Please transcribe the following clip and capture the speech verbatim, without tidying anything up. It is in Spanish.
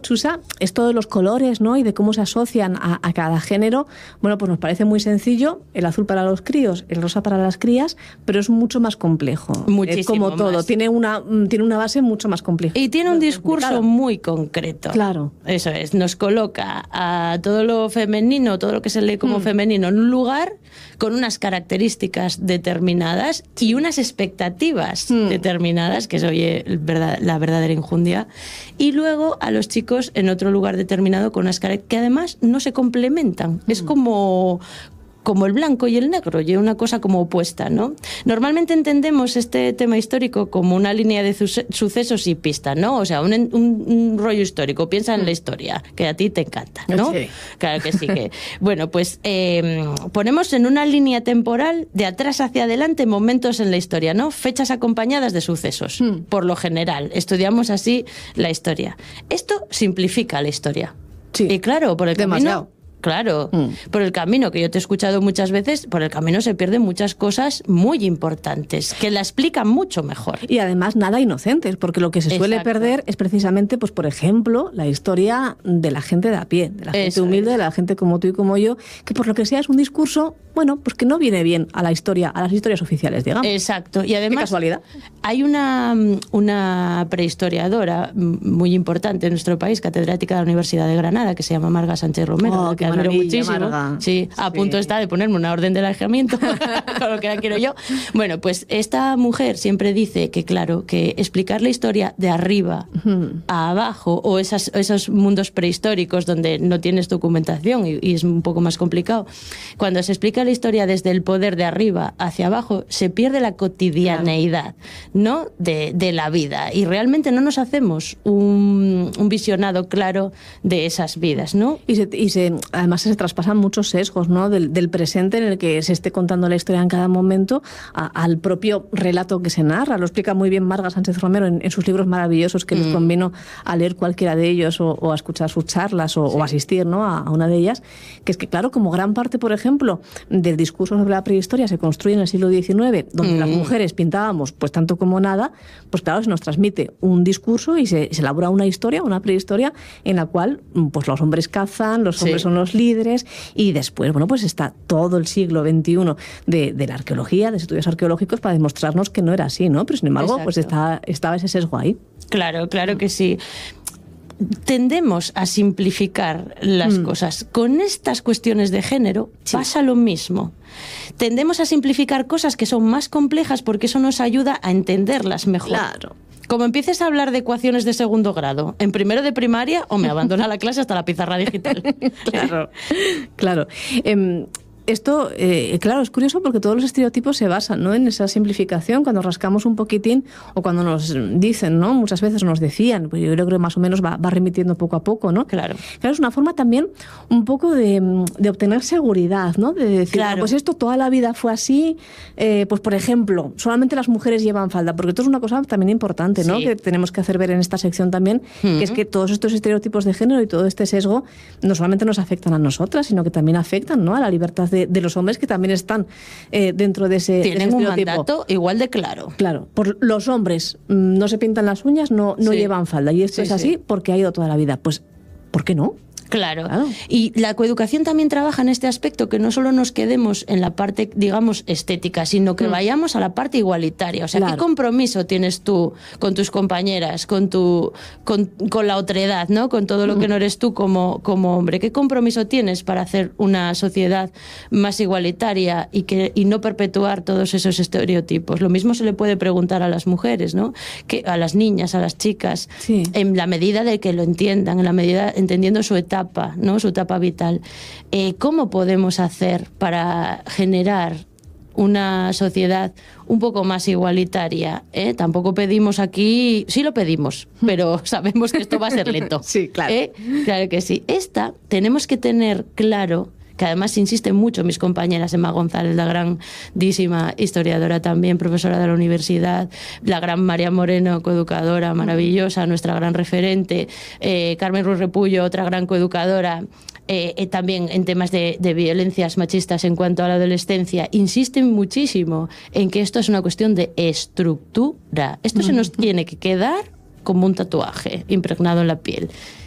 Chusa, esto de los colores, ¿no? Y de cómo se asocian a, a cada género, bueno, pues nos parece muy sencillo, el azul para los críos, el rosa para las crías, pero es mucho más complejo. Muchísimo es como todo, más. Tiene una, tiene una base mucho más compleja. Y tiene un discurso complicada. muy concreto. Claro. Eso es, nos coloca a todo lo femenino, todo lo que se lee como mm. femenino en un lugar con unas características determinadas y unas expectativas mm. determinadas, que es oye, verdad, la verdadera injundia, y luego a los chicos en otro lugar determinado con unas características que además no se complementan. Mm. Es como... como el blanco y el negro, y una cosa como opuesta, ¿no? Normalmente entendemos este tema histórico como una línea de sucesos y pistas, ¿no? O sea, un, un, un rollo histórico. Piensa en la historia, que a ti te encanta, ¿no? Sí. Claro que sí. Que, bueno, pues eh, ponemos en una línea temporal de atrás hacia adelante momentos en la historia, ¿no? Fechas acompañadas de sucesos, mm. por lo general. Estudiamos así la historia. Esto simplifica la historia. Sí. Y claro, por el Demasiado. camino... Claro, mm. por el camino, que yo te he escuchado muchas veces, por el camino se pierden muchas cosas muy importantes, que la explican mucho mejor. Y además nada inocentes, porque lo que se suele Exacto. perder es precisamente, pues por ejemplo, la historia de la gente de a pie, de la gente Eso humilde, es. de la gente como tú y como yo, que por lo que sea es un discurso, bueno, pues que no viene bien a la historia, a las historias oficiales, digamos. Exacto, y además... Qué casualidad. Hay una, una prehistoriadora muy importante en nuestro país, catedrática de la Universidad de Granada, que se llama Marga Sánchez Romero, oh, que admiro muchísimo. Marga. Sí, a sí. punto está de ponerme una orden de alejamiento, con lo que la quiero yo. Bueno, pues esta mujer siempre dice que, claro, que explicar la historia de arriba uh-huh. a abajo, o esas, esos mundos prehistóricos donde no tienes documentación y, y es un poco más complicado, cuando se explica la historia desde el poder de arriba hacia abajo, se pierde la cotidianeidad, ¿no? de, de la vida, y realmente no nos hacemos un, un visionado claro de esas vidas, ¿no? Y se, y se además se traspasan muchos sesgos, ¿no? Del, del presente en el que se esté contando la historia en cada momento a, al propio relato que se narra. Lo explica muy bien Marga Sánchez Romero en, en sus libros maravillosos, que mm. les convino a leer cualquiera de ellos o, o a escuchar sus charlas o, sí. o asistir, ¿no? a, a una de ellas, que es que, claro, como gran parte, por ejemplo, del discurso sobre la prehistoria se construye en el siglo diecinueve, donde mm. las mujeres pintábamos pues tanto como nada, pues claro, se nos transmite un discurso y se, se elabora una historia, una prehistoria, en la cual pues los hombres cazan, los hombres sí. son los líderes, y después, bueno, pues está todo el siglo veintiuno de, de la arqueología, de estudios arqueológicos, para demostrarnos que no era así, ¿no? Pero sin embargo, Exacto. pues está, estaba ese sesgo ahí. Claro, claro que sí. Tendemos a simplificar las mm. cosas. Con estas cuestiones de género sí. pasa lo mismo. Tendemos a simplificar cosas que son más complejas porque eso nos ayuda a entenderlas mejor. Claro. Como empieces a hablar de ecuaciones de segundo grado, en primero de primaria, o me abandona la clase hasta la pizarra digital. Claro, claro. Eh, Esto, eh, claro, es curioso porque todos los estereotipos se basan, ¿no?, en esa simplificación. Cuando rascamos un poquitín, o cuando nos dicen, ¿no?, muchas veces nos decían, pues yo creo que más o menos va, va remitiendo poco a poco, ¿no? Claro. Claro, es una forma también un poco de, de obtener seguridad, ¿no? De decir, claro. ah, pues esto toda la vida fue así, eh, pues por ejemplo, solamente las mujeres llevan falda, porque esto es una cosa también importante, ¿no?, sí. que tenemos que hacer ver en esta sección también, uh-huh. que es que todos estos estereotipos de género y todo este sesgo no solamente nos afectan a nosotras, sino que también afectan, ¿no?, a la libertad de De, de los hombres, que también están eh, dentro de ese, tienen de ese un estereotipo. mandato igual de claro. Claro, por los hombres mmm, no se pintan las uñas, no, no sí. llevan falda, y esto sí, es así sí. porque ha ido toda la vida. Pues, ¿por qué no? Claro. claro. Y la coeducación también trabaja en este aspecto, que no solo nos quedemos en la parte, digamos, estética, sino que mm. vayamos a la parte igualitaria. O sea, claro. ¿qué compromiso tienes tú con tus compañeras, con tu con, con la otredad, ¿no?, con todo lo mm. que no eres tú como, como hombre? ¿Qué compromiso tienes para hacer una sociedad más igualitaria y, que, y no perpetuar todos esos estereotipos? Lo mismo se le puede preguntar a las mujeres, ¿no?, que a las niñas, a las chicas, sí. en la medida de que lo entiendan, en la medida entendiendo su etapa, ¿no?, su etapa vital. Eh, ¿Cómo podemos hacer para generar una sociedad un poco más igualitaria? ¿Eh? Tampoco pedimos aquí, sí lo pedimos, pero sabemos que esto va a ser lento. Sí, claro. ¿Eh? Claro que sí. Esta tenemos que tener claro, que además insisten mucho mis compañeras, Emma González, la grandísima historiadora también, profesora de la universidad, la gran María Moreno, coeducadora maravillosa, nuestra gran referente, eh, Carmen Ruiz Repullo, otra gran coeducadora, eh, eh, también en temas de, de violencias machistas en cuanto a la adolescencia, insisten muchísimo en que esto es una cuestión de estructura. Esto se nos tiene que quedar como un tatuaje impregnado en la piel.